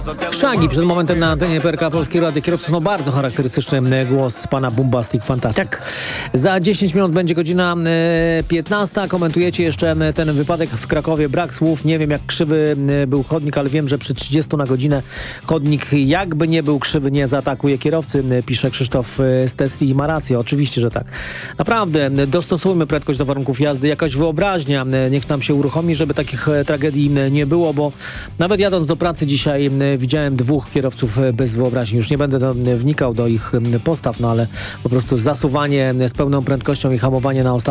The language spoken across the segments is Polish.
Shaggy przed momentem na antenie PRK Polskiej Rady Kierowców. No bardzo charakterystyczny głos pana Bombastic Fantastic. Tak. Za 10 minut będzie godzina 15. Komentujecie jeszcze ten wypadek w Krakowie. Brak słów. Nie wiem, jak krzywy był chodnik, ale wiem, że przy 30 na godzinę chodnik, jakby nie był krzywy, nie zaatakuje kierowcy, pisze Krzysztof z Tesli i ma rację. Oczywiście, że tak. Naprawdę, dostosujmy prędkość do warunków jazdy. Jakaś wyobraźnia niech nam się uruchomi, żeby takich tragedii nie było, bo nawet jadąc do pracy dzisiaj widziałem 2 kierowców bez wyobraźni. Już nie będę wnikał do ich postaw, no ale po prostu zasuwanie z pełną prędkością i hamowanie na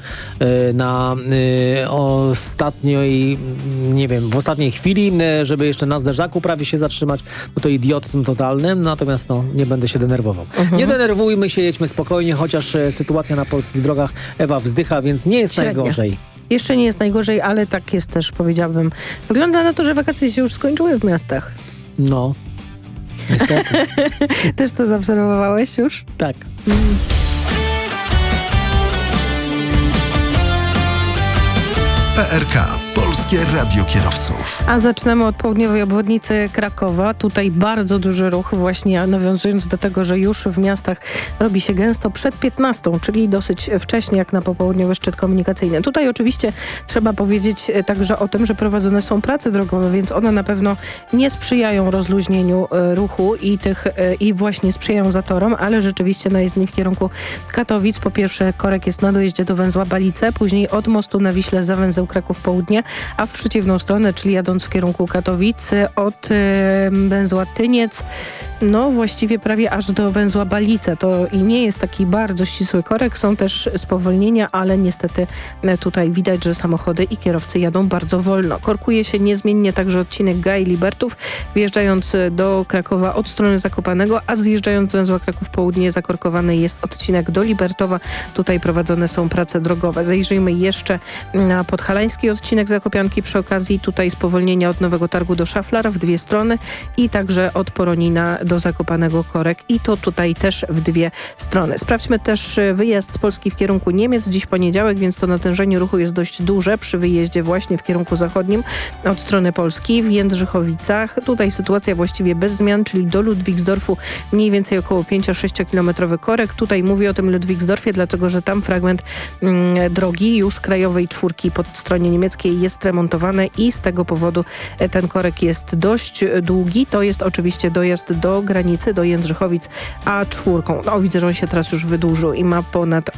ostatniej, nie wiem, w ostatniej chwili, żeby jeszcze na zderzaku prawie się zatrzymać, no to idiotyzm totalny, natomiast no nie będę się denerwował. Nie denerwujmy się, jedźmy spokojnie, chociaż sytuacja na polskich drogach, Ewa, wzdycha, więc nie jest Średnia. najgorzej. Jeszcze nie jest najgorzej, ale tak jest też, powiedziałabym. Wygląda na to, że wakacje się już skończyły w miastach. No, niestety. Też to zaobserwowałeś już? Tak. PRK, Polskie Radio Kierowców. A zaczynamy od południowej obwodnicy Krakowa. Tutaj bardzo duży ruch, właśnie nawiązując do tego, że już w miastach robi się gęsto przed 15, czyli dosyć wcześnie jak na popołudniowy szczyt komunikacyjny. Tutaj oczywiście trzeba powiedzieć także o tym, że prowadzone są prace drogowe, więc one na pewno nie sprzyjają rozluźnieniu ruchu i właśnie sprzyjają zatorom, ale rzeczywiście na jezdni w kierunku Katowic. Po pierwsze, korek jest na dojeździe do węzła Balice, później od mostu na Wiśle za węzeł Kraków Południe, a w przeciwną stronę, czyli jadąc w kierunku Katowic, od węzła Tyniec, no właściwie prawie aż do węzła Balice. To i nie jest taki bardzo ścisły korek, są też spowolnienia, ale niestety tutaj widać, że samochody i kierowcy jadą bardzo wolno. Korkuje się niezmiennie także odcinek Gaj-Libertów, wjeżdżając do Krakowa od strony Zakopanego, a zjeżdżając z węzła Kraków Południe zakorkowany jest odcinek do Libertowa. Tutaj prowadzone są prace drogowe. Zajrzyjmy jeszcze na podhalański odcinek Zakopianki przy okazji. Tutaj spowolnienia od Nowego Targu do Szaflar w 2 strony i także od Poronina do Zakopanego korek i to tutaj też w 2 strony. Sprawdźmy też wyjazd z Polski w kierunku Niemiec. Dziś poniedziałek, więc to natężenie ruchu jest dość duże przy wyjeździe właśnie w kierunku zachodnim od strony Polski w Jędrzychowicach. Tutaj sytuacja właściwie bez zmian, czyli do Ludwigsdorfu mniej więcej około 5-6 kilometrowy korek. Tutaj mówię o tym Ludwigsdorfie, dlatego że tam fragment drogi już krajowej 4 po stronie niemieckiej jest remontowany i z tego powodu ten korek jest dość długi. To jest oczywiście dojazd do granicy, do Jędrzychowic A4. No widzę, że on się teraz już wydłużył i ma ponad